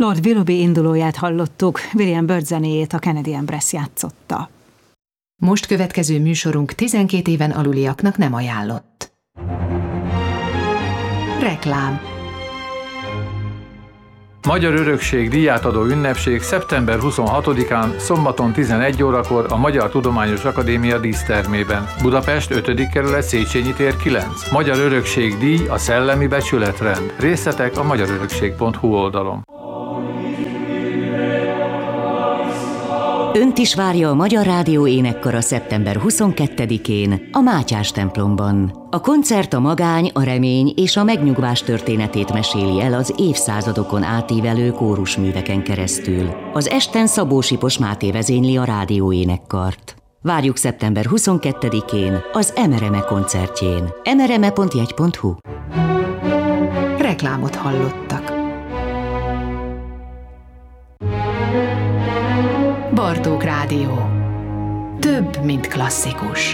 Lord Willoughby indulóját hallottuk, William Byrd zenéjét a Canadian Brass játszotta. Most következő műsorunk 12 éven aluliaknak nem ajánlott. Reklám. Magyar Örökség díjátadó ünnepség szeptember 26-án, szombaton 11 órakor a Magyar Tudományos Akadémia dísztermében. Budapest 5. kerület, Széchenyi tér 9. Magyar Örökség díj a szellemi becsületrend. Részletek a magyarörökség.hu oldalon. Önt is várja a Magyar Rádió énekkara szeptember 22-én a Mátyás templomban. A koncert a magány, a remény és a megnyugvás történetét meséli el az évszázadokon átívelő kórusműveken keresztül. Az esten Szabó Sipos Máté vezényli a rádió énekkart. Várjuk szeptember 22-én az Emereme koncertjén. emereme.jegy.hu. Reklámot hallottak. Bartók Rádió. Több, mint klasszikus.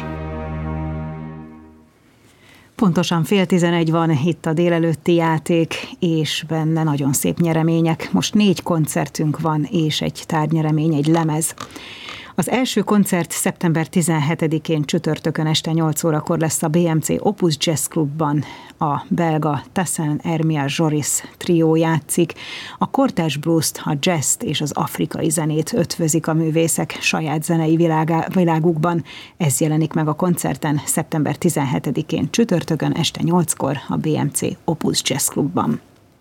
Pontosan 10:11 van itt a délelőtti játék, és benne nagyon szép nyeremények. Most 4 koncertünk van, és egy tárgynyeremény, egy lemez. Az első koncert szeptember 17-én csütörtökön este 8 órakor lesz a BMC Opus Jazz Clubban. A belga Tassin Hermia Joris trió játszik. A kortárs bluest, a jazzt és az afrikai zenét ötvözik a művészek saját zenei világukban. Ez jelenik meg a koncerten szeptember 17-én csütörtökön este 8-kor a BMC Opus Jazz Clubban.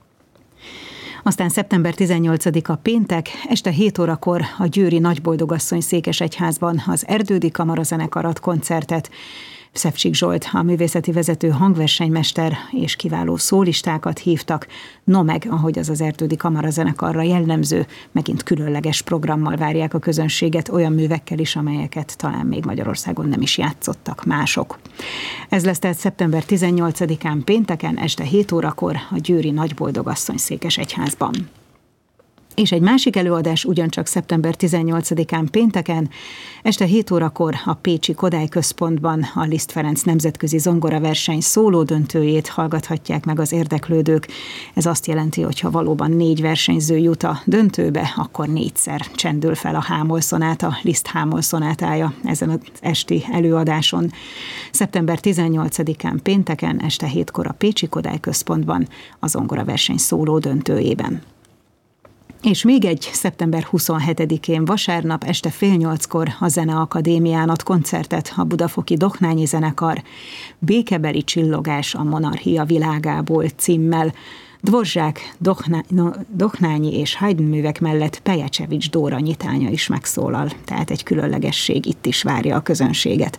Aztán szeptember 18-a péntek, este 7 órakor a győri Nagyboldogasszony székesegyházban az Erdődi Kamarazenekar ad koncertet. Szepcsik Zsolt, a művészeti vezető hangversenymester és kiváló szólistákat hívtak. No meg, ahogy az Erdődi Kamarazenekarra jellemző, megint különleges programmal várják a közönséget, olyan művekkel is, amelyeket talán még Magyarországon nem is játszottak mások. Ez lesz tehát szeptember 18-án pénteken este 7 órakor a győri Nagyboldogasszony székesegyházban. És egy másik előadás ugyancsak szeptember 18-án pénteken, este 7 órakor a Pécsi Kodály Központban a Liszt Ferenc nemzetközi zongoraverseny szólódöntőjét hallgathatják meg az érdeklődők. Ez azt jelenti, hogy ha valóban 4 versenyző jut a döntőbe, akkor 4-szer csendül fel a hámolszonáta, Liszt hámolszonátája ezen az esti előadáson. Szeptember 18-án pénteken, este 7-kor a Pécsi Kodály Központban a zongoraverseny szólódöntőjében. És még egy szeptember 27-én vasárnap este 7:30-kor a Zeneakadémián ad koncertet a budafoki Doknányi zenekar. Békebeli csillogás a monarchia világából címmel. Dvorzsák, Doknányi és Haydn művek mellett Pejecsevics Dóra nyitánya is megszólal, tehát egy különlegesség itt is várja a közönséget.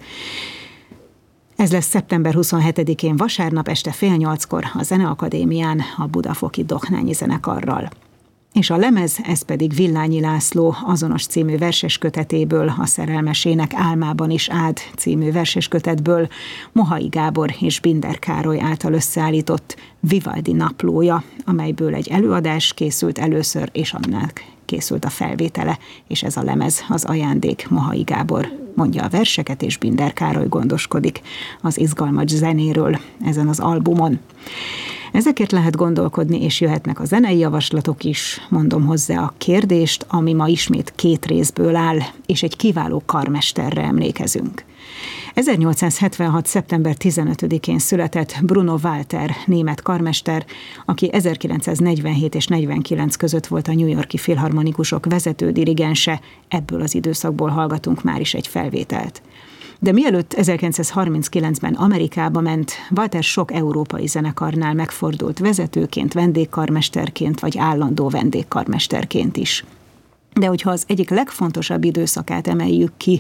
Ez lesz szeptember 27-én vasárnap este 7:30-kor a Zeneakadémián a budafoki Doknányi zenekarral. És a lemez, ez pedig Villányi László azonos című verseskötetéből, a Szerelmesének álmában is áld című verseskötetből, Mohai Gábor és Binder Károly által összeállított Vivaldi naplója, amelyből egy előadás készült először, és annak készült a felvétele, és ez a lemez az ajándék. Mohai Gábor mondja a verseket, és Binder Károly gondoskodik az izgalmas zenéről ezen az albumon. Ezekért lehet gondolkodni, és jöhetnek a zenei javaslatok is, mondom hozzá a kérdést, ami ma ismét 2 részből áll, és egy kiváló karmesterre emlékezünk. 1876. szeptember 15-én született Bruno Walter, német karmester, aki 1947 és 49 között volt a New York-i filharmonikusok vezető dirigense, ebből az időszakból hallgatunk már is egy felvételt. De mielőtt 1939-ben Amerikába ment, Walter sok európai zenekarnál megfordult vezetőként, vendégkarmesterként vagy állandó vendégkarmesterként is. De hogyha az egyik legfontosabb időszakát emeljük ki,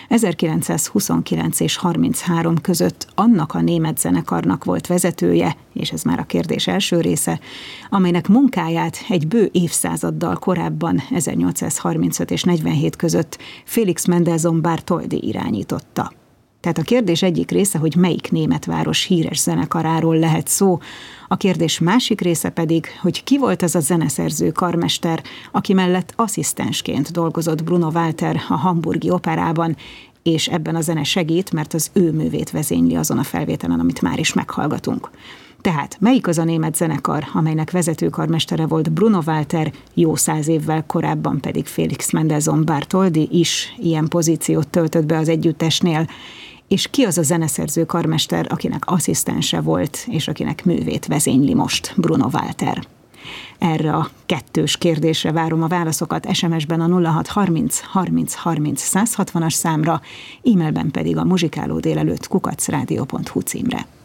1929 és 33 között annak a német zenekarnak volt vezetője, és ez már a kérdés első része, amelynek munkáját egy bő évszázaddal korábban, 1835 és 47 között Félix Mendelssohn Bartholdy irányította. Tehát a kérdés egyik része, hogy melyik német város híres zenekaráról lehet szó, a kérdés másik része pedig, hogy ki volt az a zeneszerző karmester, aki mellett asszisztensként dolgozott Bruno Walter a Hamburgi Operában, és ebben a zene segít, mert az ő művét vezényli azon a felvételen, amit már is meghallgatunk. Tehát melyik az a német zenekar, amelynek vezetőkarmestere volt Bruno Walter, jó 100 évvel korábban pedig Felix Mendelssohn Bartholdy is ilyen pozíciót töltött be az együttesnél, és ki az a zeneszerző karmester, akinek asszisztense volt, és akinek művét vezényli most Bruno Walter? Erre a kettős kérdésre várom a válaszokat SMS-ben a 0630 30 30 160-as számra, e-mailben pedig a muzsikálódélelőtt @radio.hu címre.